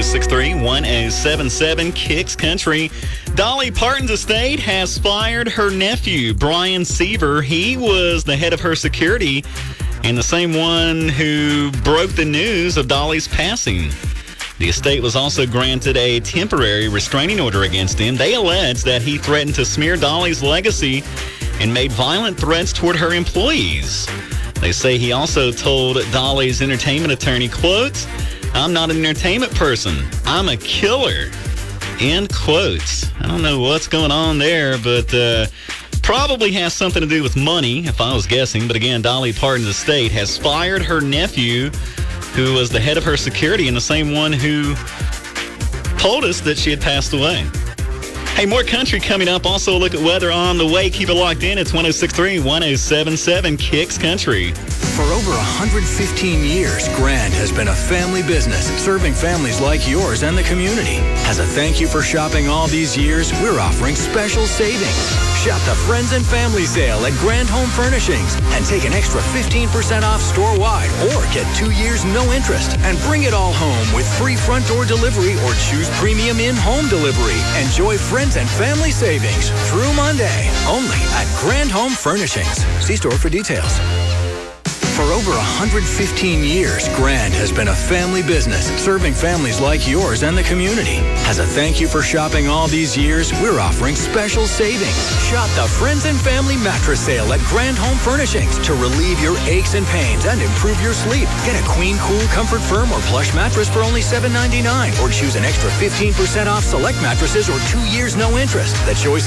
106.3, 1077 Kicks Country. Dolly Parton's estate has fired her nephew, Brian Seaver. He was the head of her security and the same one who broke the news of Dolly's passing. The estate was also granted a temporary restraining order against him. They allege that he threatened to smear Dolly's legacy and made violent threats toward her employees. They say he also told Dolly's entertainment attorney, quote, "I'm not an entertainment person. I'm a killer." End quotes. I don't know what's going on there, but probably has something to do with money, if I was guessing. But again, Dolly Parton's estate has fired her nephew, who was the head of her security and the same one who told us that she had passed away. Hey, more country coming up. Also, a look at weather on the way. Keep it locked in. It's 106.3, 1077 Kicks Country. For over 115 years, Grand has been a family business serving families like yours and the community. As a thank you for shopping all these years, we're offering special savings. Shop the Friends and Family Sale at Grand Home Furnishings and take an extra 15% off store-wide or get 2 years no interest and bring it all home with free front door delivery or choose premium in-home delivery. Enjoy Friends and Family savings through Monday only at Grand Home Furnishings. See store for details. For over 115 years, Grand has been a family business serving families like yours and the community. As a thank you for shopping all these years, we're offering special savings. Shop the Friends and Family Mattress Sale at Grand Home Furnishings to relieve your aches and pains and improve your sleep. Get a Queen Cool Comfort Firm or plush mattress for only $7.99 or choose an extra 15% off select mattresses or 2 years no interest. The choice